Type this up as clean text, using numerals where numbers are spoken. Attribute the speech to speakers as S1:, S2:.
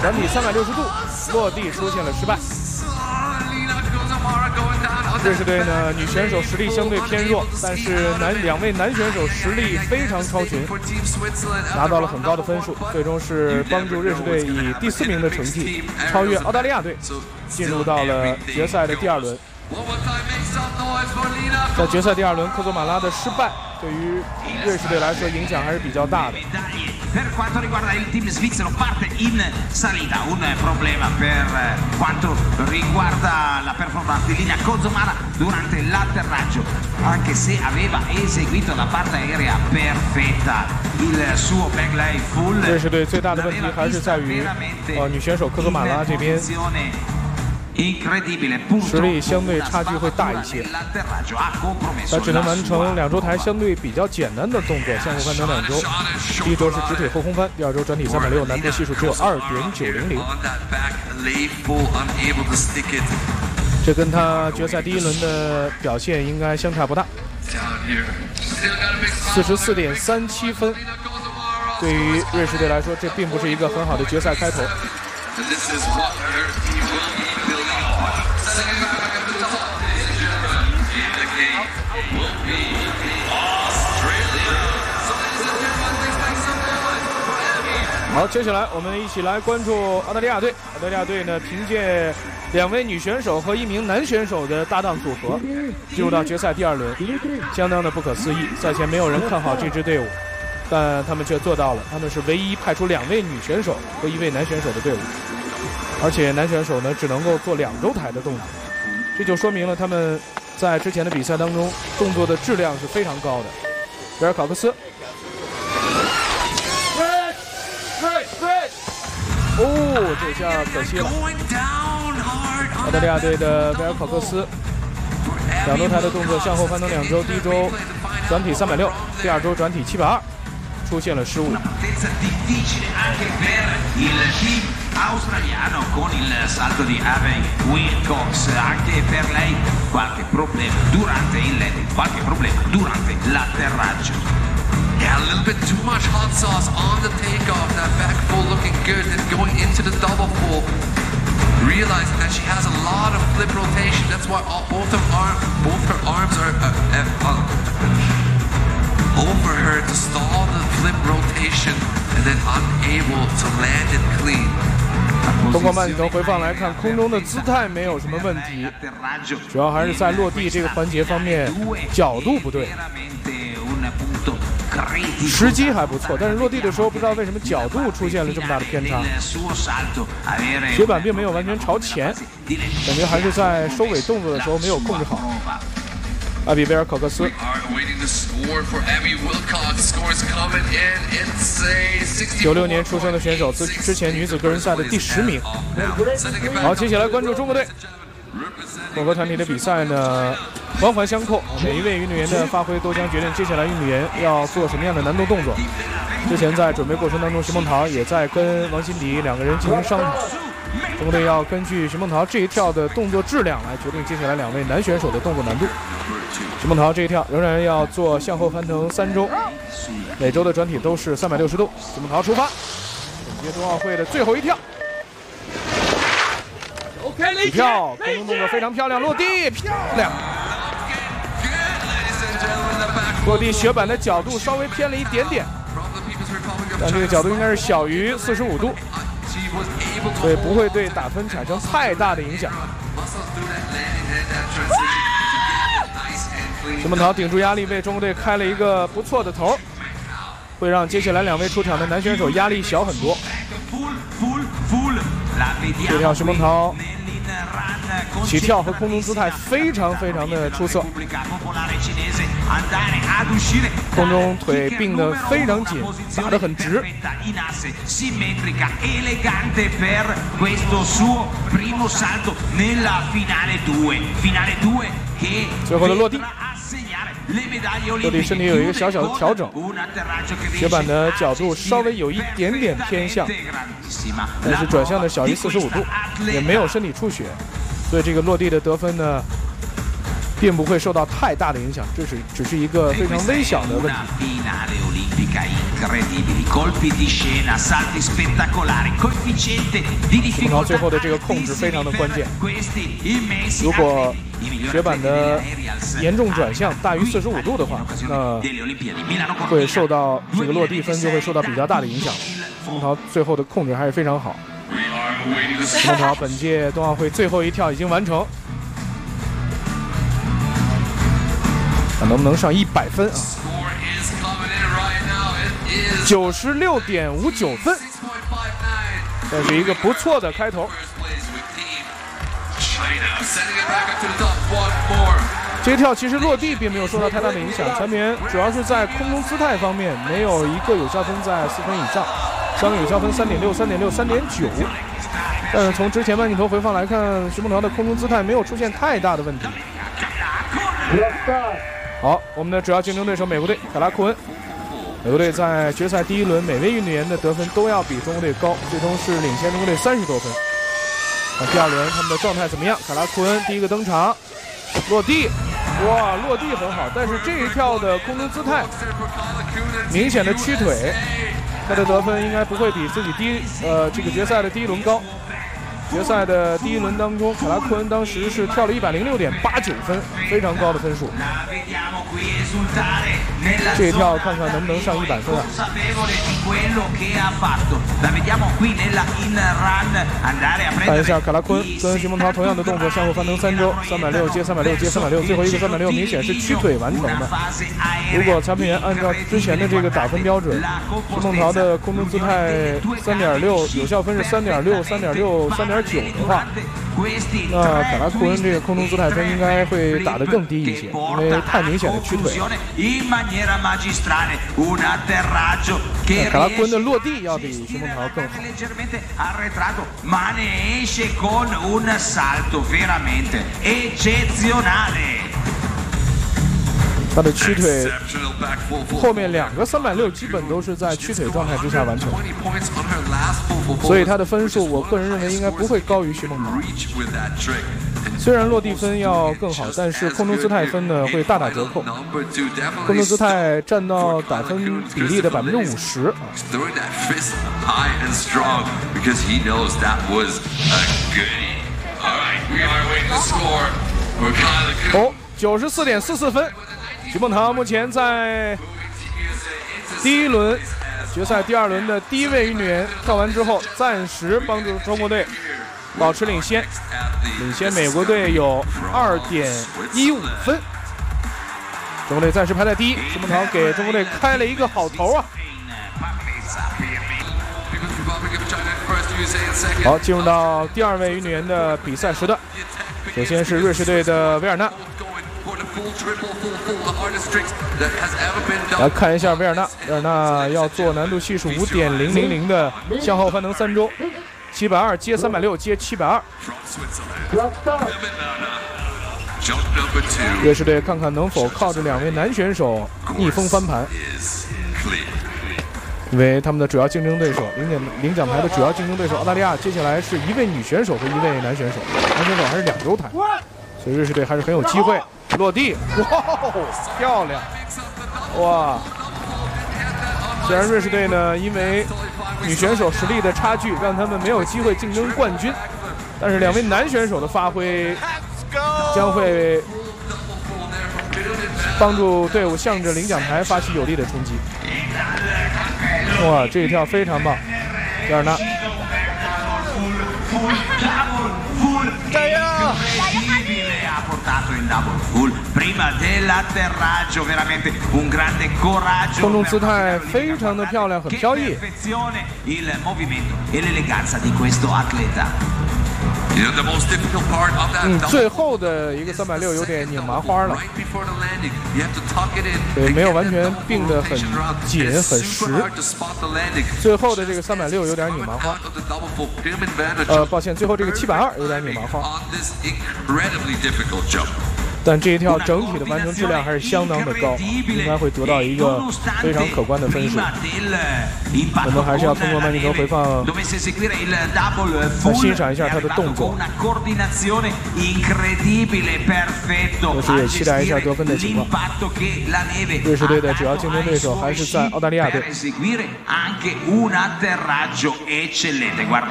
S1: 转体360度落地出现了失败。瑞士队呢，女选手实力相对偏弱，但是两位男选手实力非常超群，拿到了很高的分数，最终是帮助瑞士队以第4名的成绩超越澳大利亚队，进入到了决赛的第2轮。在决赛第2轮，科佐马拉的失败对于瑞士队来说影响还是比较大的。
S2: Per quanto riguarda il team svizzero parte in salita, un problema per quanto riguarda la performance di Lina Kozomara durante l'atterraggio, anche se aveva eseguito la parte aerea perfetta, il suo backline full.
S1: 瑞士队最大的问题还是在于女选手科佐马拉这边实力相对差距会大一些，他只能完成2周台相对比较简单的动作，向后翻腾2周。第1周是直腿后空翻，第2周转体360，难度系数只有2.900。这跟他决赛第1轮的表现应该相差不大。44.37分，对于瑞士队来说，这并不是一个很好的决赛开头。好，接下来我们一起来关注澳大利亚队。澳大利亚队呢，凭借2位女选手和1名男选手的搭档组合，进入到决赛第2轮，相当的不可思议。赛前没有人看好这支队伍，但他们却做到了。他们是唯一派出2位女选手和1位男选手的队伍，而且男选手呢只能够做2周台的动作，这就说明了他们在之前的比赛当中动作的质量是非常高的。贝尔考克斯。哦，这下可惜了。澳大利亚队的贝尔考克斯2周台的动作向后翻腾2周，第1周转体360，第2周转体720，出现了失误。
S2: Australiano con il salto di Ave Wilcox, anche per lei qualche problema durante il landing, qualche problema durante l'atterraggio.
S3: Yeah, a little bit too much hot sauce on the takeoff. That back full looking good, and going into the double full, realizing that she has a lot of flip rotation. That's why both her arms are over her to stall the flip rotation, and then unable to land it clean.
S1: 通过慢镜头回放来看，空中的姿态没有什么问题，主要还是在落地这个环节方面角度不对，时机还不错，但是落地的时候不知道为什么角度出现了这么大的偏差，雪板并没有完全朝前，感觉还是在收尾动作的时候没有控制好。阿比贝尔考克斯，96年出生的选手，之前女子个人赛的第10名。好，接下来关注中国队。混合团体的比赛呢，环环相扣，每一位运动员的发挥都将决定接下来运动员要做什么样的难度动作。之前在准备过程当中，徐梦桃也在跟王欣迪2个人进行商讨。中国队要根据徐梦桃这一跳的动作质量来决定接下来2位男选手的动作难度。徐梦桃这一跳仍然要做向后翻腾3周，每周的转体都是360度。徐梦桃出发，本届冬奥会的最后一跳。起跳，空中动作非常漂亮，落地漂亮。落地雪板的角度稍微偏了一点点，但这个角度应该是小于45度，所以不会对打分产生太大的影响。徐梦桃顶住压力，为中国队开了一个不错的头，会让接下来2位出场的男选手压力小很多。这跳徐梦桃起跳和空中姿态非常的出色，空中腿并得非常紧，打得很直。最后的落地，落地身体有一个小小的调整，雪板的角度稍微有一点点偏向，但是转向的小于45度，也没有身体出血，所以这个落地的得分呢，并不会受到太大的影响，这只是一个非常微小的问题。
S2: incredibili, colpi di scena, salti spettacolari, coefficiente di difficoltà
S1: 最后的这个控制非常的关键。如果雪板的严重转向大于45度的话，那会受到这个落地分就会受到比较大的影响。徐梦桃最后的控制还是非常好。徐梦桃本届冬奥会最后一跳已经完成，看能不能上100分啊！96.59分，这是一个不错的开头。这一跳其实落地并没有受到太大的影响，全棉主要是在空中姿态方面没有一个有效分在4分以上，3个有效分3.6、3.6、3.9。但是从之前慢镜头回放来看，徐梦桃的空中姿态没有出现太大的问题。好，我们的主要竞争对手美国队卡拉库恩，美国队在决赛第1轮每位运动员的得分都要比中国队高，最终是领先中国队30多分。那第2轮他们的状态怎么样？卡拉库恩第一个登场，落地，哇，落地很好，但是这一跳的空中姿态明显的屈腿，他的得分应该不会比自己这个决赛的第1轮高。决赛的第1轮当中，卡拉库恩当时是跳了106.89分，非常高的分数。这一跳看看能不能上100分啊？看一下卡拉库恩跟徐梦桃同样的动作，向后翻腾3周，360接360接360，最后一个360明显是屈腿完成的。如果裁判员按照之前的这个打分标准，徐梦桃的空中姿态3.6，有效分是3.6、3.6、3.9的话，那卡拉库恩这个空中姿态分应该会打得更低一些，因为太明显的屈腿。卡拉库恩的落地要比徐梦桃更好。他的屈腿后面2个360基本都是在屈腿状态之下完成，所以他的分数我个人认为应该不会高于徐梦桃。虽然落地分要更好，但是空中姿态分呢会大打折扣。空中姿态占到打分比例的50%啊。哦，94.44分。徐梦桃目前在第1轮决赛第2轮的第1位运动员跳完之后，暂时帮助中国队保持领先美国队有2.15分。中国队暂时排在第1，徐梦桃给中国队开了一个好头啊！好，进入到第2位运动员的比赛时段，首先是瑞士队的维尔纳。来看一下维尔纳要做难度系数5.000的向后翻腾3周，720接360接720。瑞士队看看能否靠着2位男选手逆风翻盘，因为他们的主要竞争对手领奖台的主要竞争对手澳大利亚，接下来是1位女选手和1位男选手，男选手还是2周台，所以瑞士队还是很有机会。落地，哇，漂亮！哇！虽然瑞士队呢，因为女选手实力的差距，让他们没有机会竞争冠军，但是2位男选手的发挥将会帮助队伍向着领奖台发起有力的冲击。哇，这一跳非常棒，维尔纳，加油！空中姿态非常的漂亮，很飘逸。最后的一个360有点拧麻花了，对，没有完全并得很紧很实。最后的这个360有点拧麻花，抱歉，最后这个720有点拧麻花。 但这一跳整体的完成质量还是相当的高，应该会得到一个非常可观的分数。我们还是要通过慢镜头回放来欣赏一下他的动作，同时也期待一下得分的情况。瑞士队的主要竞争对手还是在澳大利亚队。